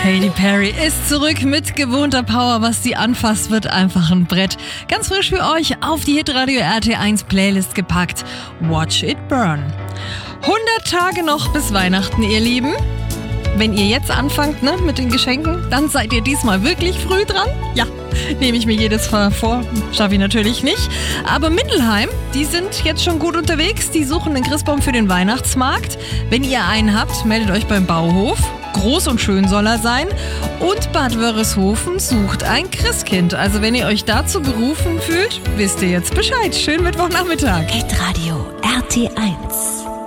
Katy Perry ist zurück mit gewohnter Power. Was sie anfasst, wird einfach ein Brett. Ganz frisch für euch auf die Hitradio RT1 Playlist gepackt. Watch It Burn. 100 Tage noch bis Weihnachten, ihr Lieben. Wenn ihr jetzt anfangt mit den Geschenken, dann seid ihr diesmal wirklich früh dran. Ja, nehme ich mir jedes Mal vor. Schaffe ich natürlich nicht. Aber Mindelheim, die sind jetzt schon gut unterwegs. Die suchen einen Christbaum für den Weihnachtsmarkt. Wenn ihr einen habt, meldet euch beim Bauhof. Groß und schön soll er sein. Und Bad Wörishofen sucht ein Christkind. Also wenn ihr euch dazu berufen fühlt, wisst ihr jetzt Bescheid. Schönen Mittwochnachmittag. Hitradio RT1.